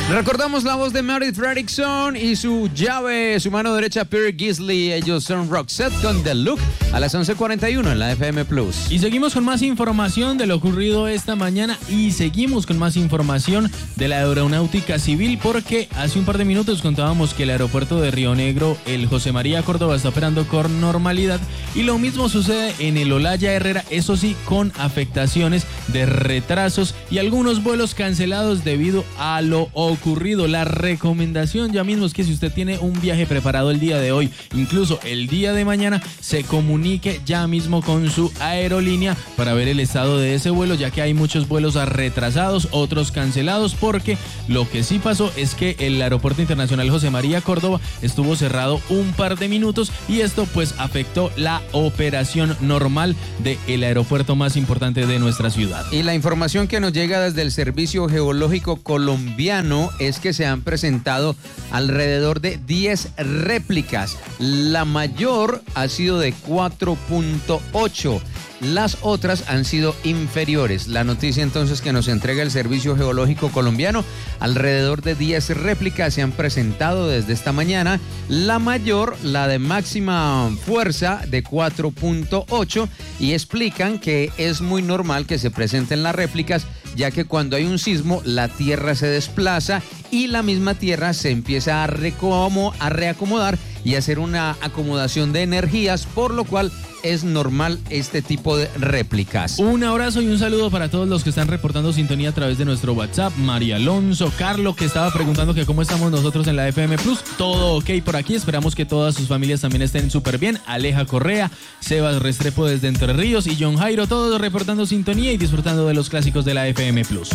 Recordamos la voz de Meredith Fredrickson y su llave, su mano derecha, Pierre Gisley. Ellos son Roxette con The Look a las 11:41 en la FM Plus. Y seguimos con más información de lo ocurrido esta mañana y seguimos con más información de la aeronáutica civil, porque hace un par de minutos contábamos que el aeropuerto de Río Negro, el José María Córdoba, está operando con normalidad, y lo mismo sucede en el Olaya Herrera, eso sí, con afectaciones de retrasos y algunos vuelos cancelados debido a lo ocurrido. La recomendación ya mismo es que si usted tiene un viaje preparado el día de hoy, incluso el día de mañana, se comunique ya mismo con su aerolínea para ver el estado de ese vuelo, ya que hay muchos vuelos retrasados, otros cancelados, porque lo que sí pasó es que el aeropuerto internacional José María Córdoba estuvo cerrado un par de minutos, y esto pues afectó la operación normal del aeropuerto más importante de nuestra ciudad. Y la información que nos llega desde el Servicio Geológico Colombiano es que se han presentado alrededor de 10 réplicas. La mayor ha sido de 4.8. Las otras han sido inferiores. La noticia entonces que nos entrega el Servicio Geológico Colombiano: alrededor de 10 réplicas se han presentado desde esta mañana. La mayor, la de máxima fuerza, de 4.8, y explican que es muy normal que se presenten las réplicas, ya que cuando hay un sismo la tierra se desplaza y la misma tierra se empieza a reacomodar y hacer una acomodación de energías, por lo cual es normal este tipo de réplicas. Un abrazo y un saludo para todos los que están reportando sintonía a través de nuestro WhatsApp. María Alonso, Carlos, que estaba preguntando que cómo estamos nosotros en la FM Plus. Todo ok por aquí, esperamos que todas sus familias también estén súper bien. Aleja Correa, Sebas Restrepo desde Entre Ríos y John Jairo, todos reportando sintonía y disfrutando de los clásicos de la FM Plus.